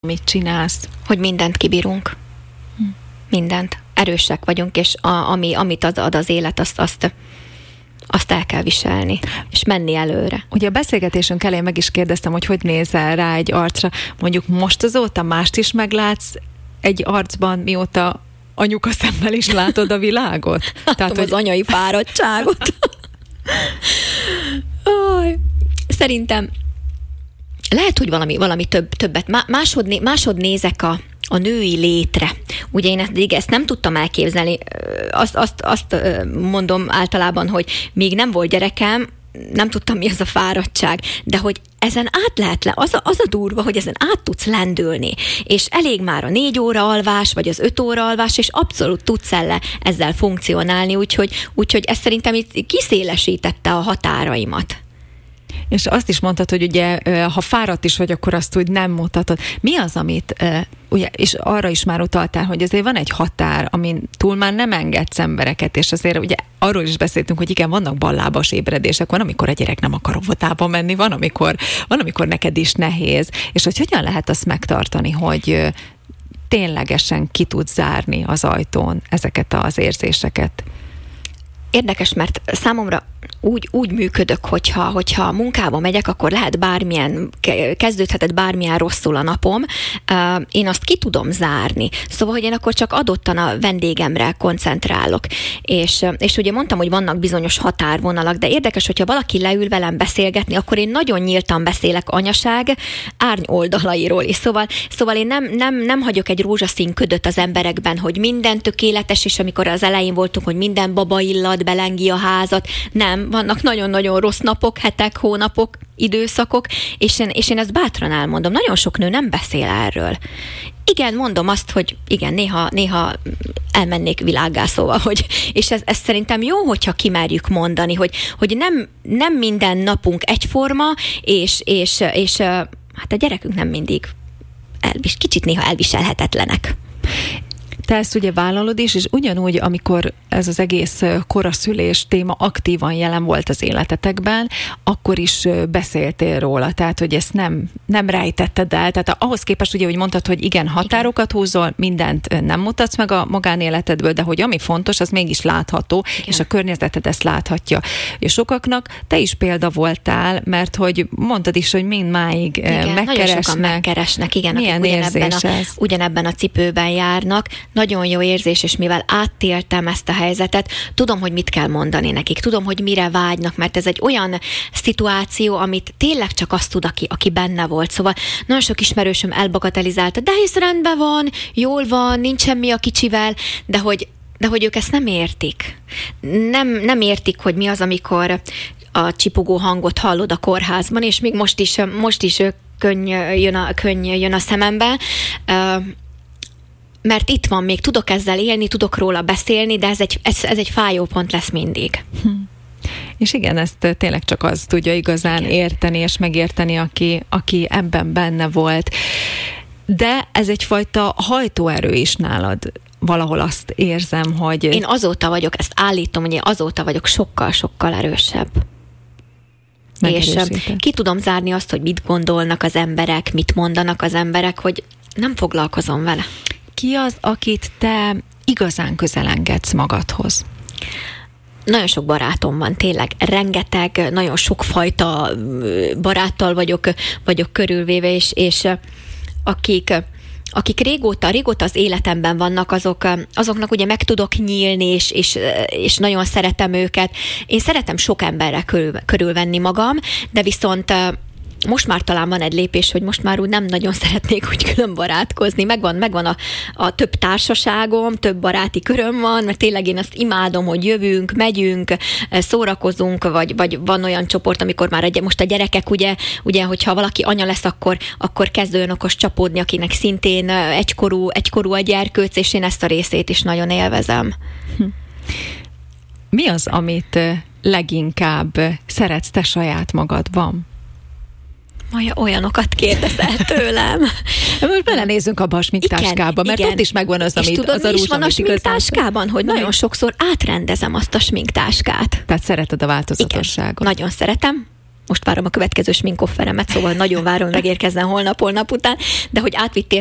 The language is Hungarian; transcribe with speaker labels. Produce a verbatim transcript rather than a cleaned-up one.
Speaker 1: Mit csinálsz?
Speaker 2: Hogy mindent kibírunk. Hm. Mindent. Erősek vagyunk, és a, ami, amit ad, ad az élet, azt, azt, azt el kell viselni, és menni előre.
Speaker 1: Ugye a beszélgetésünk elején meg is kérdeztem, hogy hogy nézel rá egy arcra. Mondjuk most azóta mást is meglátsz egy arcban, mióta anyuka szemmel is látod a világot?
Speaker 2: Látom Tehát, hogy... az anyai fáradtságot. Aj, szerintem lehet, hogy valami, valami több, többet. Másod, másod nézek a, a női létre. Ugye én ezt, ezt nem tudtam elképzelni. Azt, azt, azt mondom általában, hogy még nem volt gyerekem, nem tudtam, mi az a fáradtság, de hogy ezen át lehet le, az a, az a durva, hogy ezen át tudsz lendülni, és elég már a négy óra alvás, vagy az öt óra alvás, és abszolút tudsz elle ezzel funkcionálni, úgyhogy, úgyhogy ez szerintem itt kiszélesítette a határaimat.
Speaker 1: És azt is mondtad, hogy ugye, ha fáradt is vagy, akkor azt úgy nem mutatod. Mi az, amit, ugye, és arra is már utaltál, hogy azért van egy határ, amin túl már nem engedsz embereket, és azért ugye arról is beszéltünk, hogy igen, vannak ballábas ébredések, van, amikor a gyerek nem akar óvodába menni, van, amikor, van, amikor neked is nehéz, és hogy hogyan lehet azt megtartani, hogy ténylegesen ki tudsz zárni az ajtón ezeket az érzéseket?
Speaker 2: Érdekes, mert számomra úgy, úgy működök, hogyha, hogyha a munkába megyek, akkor lehet bármilyen, kezdődhetett bármilyen rosszul a napom, én azt ki tudom zárni. Szóval, hogy én akkor csak adottan a vendégemre koncentrálok. És, és ugye mondtam, hogy vannak bizonyos határvonalak, de érdekes, hogyha valaki leül velem beszélgetni, akkor én nagyon nyíltan beszélek anyaság árnyoldalairól is. Szóval, szóval én nem, nem, nem hagyok egy rózsaszín ködöt az emberekben, hogy minden tökéletes, és amikor az elején voltunk, hogy minden baba illat, belengi a házat, nem, vannak nagyon-nagyon rossz napok, hetek, hónapok, időszakok, és én, és én ezt bátran elmondom. Nagyon sok nő nem beszél erről. Igen, mondom azt, hogy igen, néha, néha elmennék világgá, szóval, hogy, és ez, ez szerintem jó, hogyha kimerjük mondani, hogy, hogy nem, nem minden napunk egyforma, és, és, és hát a gyerekünk nem mindig elvis, kicsit néha elviselhetetlenek.
Speaker 1: Te ezt ugye vállalod is, és ugyanúgy, amikor ez az egész koraszülés téma aktívan jelen volt az életetekben, akkor is beszéltél róla, tehát, hogy ezt nem, nem rejtetted el, tehát ahhoz képest ugye, hogy mondtad, hogy igen, határokat húzol, mindent nem mutatsz meg a magánéletedből, de hogy ami fontos, az mégis látható, igen. És a környezeted ezt láthatja. És sokaknak te is példa voltál, mert hogy mondtad is, hogy mindmáig igen, megkeresnek.
Speaker 2: Nagyon sokan megkeresnek, igen, milyen akik ugyanebben a, ugyanebben a cipőben járnak. Nagyon jó érzés, és mivel átéltem ezt a helyzetet, tudom, hogy mit kell mondani nekik, tudom, hogy mire vágynak, mert ez egy olyan szituáció, amit tényleg csak azt tud, aki, aki benne volt. Szóval nagyon sok ismerősöm elbagatelizálta, de hisz rendben van, jól van, nincs semmi a kicsivel, de hogy, de hogy ők ezt nem értik. Nem, nem értik, hogy mi az, amikor a csipogó hangot hallod a kórházban, és még most is, most is könny jön a, könny jön a szemembe, mert itt van, még tudok ezzel élni, tudok róla beszélni, de ez egy, ez, ez egy fájó pont lesz mindig. Hm.
Speaker 1: És igen, ezt tényleg csak az tudja igazán igen. érteni és megérteni, aki, aki ebben benne volt. De ez egyfajta hajtóerő is nálad. Valahol azt érzem, hogy...
Speaker 2: Én azóta vagyok, ezt állítom, hogy én azóta vagyok sokkal-sokkal erősebb. És ki tudom zárni azt, hogy mit gondolnak az emberek, mit mondanak az emberek, hogy nem foglalkozom vele.
Speaker 1: Ki az, akit te igazán közel engedsz magadhoz?
Speaker 2: Nagyon sok barátom van, tényleg rengeteg, nagyon sokfajta baráttal vagyok, vagyok körülvéve, és, és akik, akik régóta, régóta az életemben vannak, azok, azoknak ugye meg tudok nyílni, és, és, és nagyon szeretem őket. Én szeretem sok emberre körül, körülvenni magam, de viszont most már talán van egy lépés, hogy most már úgy nem nagyon szeretnék úgy külön barátkozni. Megvan, megvan a, a több társaságom, több baráti köröm van, mert tényleg én azt imádom, hogy jövünk, megyünk, szórakozunk, vagy, vagy van olyan csoport, amikor már a, most a gyerekek, ugye, ugye, hogyha valaki anya lesz, akkor, akkor kezd olyan okos csapódni, akinek szintén egykorú, egykorú a gyerkőc, és én ezt a részét is nagyon élvezem.
Speaker 1: Mi az, amit leginkább szeretsz te saját magadban?
Speaker 2: Olyanokat kérdezel tőlem.
Speaker 1: Most belenézzünk abba a sminktáskába, mert igen. Ott is megvan az, amit,
Speaker 2: tudod,
Speaker 1: az a rúzs,
Speaker 2: is van a sminktáskában, hogy nagyon meg. sokszor átrendezem azt a sminktáskát.
Speaker 1: Tehát szereted a változatosságot.
Speaker 2: Igen, nagyon szeretem. most várom a következő sminkofferemet, szóval nagyon várom, megérkezzen holnap, holnap után, de hogy átvittél